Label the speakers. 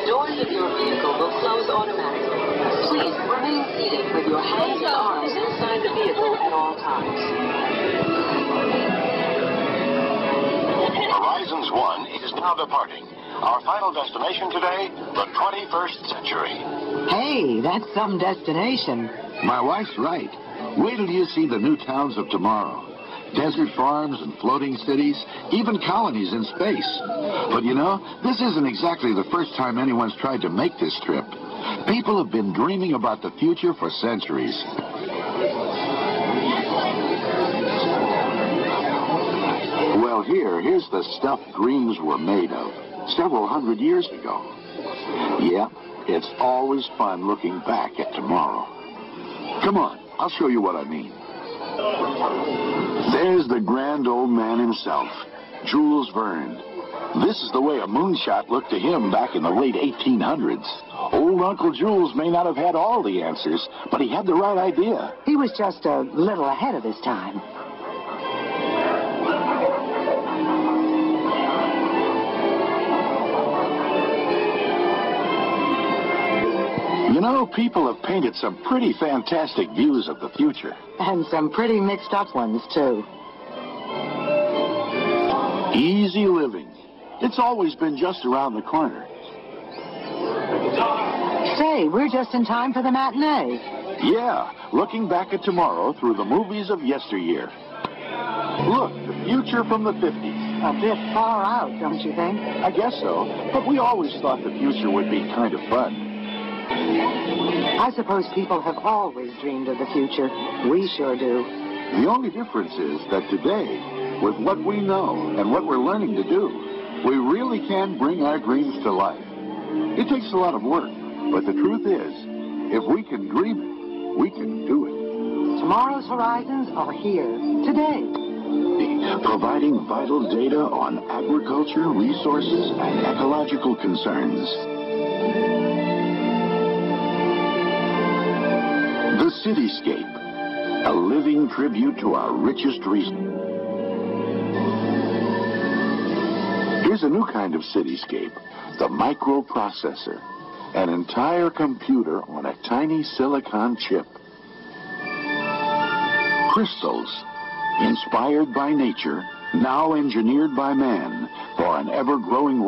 Speaker 1: doors of your vehicle will close automatically. Please remain seated with your hands and arms inside the vehicle at all times.
Speaker 2: Horizons 1 is now departing. Our final destination today, the 21st century.
Speaker 3: Hey, that's some destination.
Speaker 4: My wife's right. Wait till you see the new towns of tomorrow. Desert farms and floating cities, even colonies in space. But you know, this isn't exactly the first time anyone's tried to make this trip. People have been dreaming about the future for centuries. Well, here's the stuff dreams were made of several hundred years ago. Yeah, it's always fun looking back at tomorrow. Come on, I'll show you what I mean. There's the grand old man himself, Jules Verne. This is the way a moonshot looked to him back in the late 1800s. Old Uncle Jules may not have had all the answers, but he had the right idea.
Speaker 3: He was just a little ahead of his time.
Speaker 4: You know, people have painted some pretty fantastic views of the future.
Speaker 3: And some pretty mixed up ones, too.
Speaker 4: Easy living. It's always been just around the corner.
Speaker 3: Say, we're just in time for the matinee.
Speaker 4: Yeah, looking back at tomorrow through the movies of yesteryear. Look, the future from the 50s.
Speaker 3: A bit far out, don't you think?
Speaker 4: I guess so, but we always thought the future would be kind of fun.
Speaker 3: I suppose people have always dreamed of the future. We sure do.
Speaker 4: The only difference is that today, with what we know and what we're learning to do, we really can bring our dreams to life. It takes a lot of work, but the truth is, if we can dream it, we can do it.
Speaker 3: Tomorrow's horizons are here, today.
Speaker 4: Providing vital data on agriculture, resources, and ecological concerns. The Cityscape, a living tribute to our richest reason. Here's a new kind of cityscape, the microprocessor, an entire computer on a tiny silicon chip. Crystals, inspired by nature, now engineered by man for an ever-growing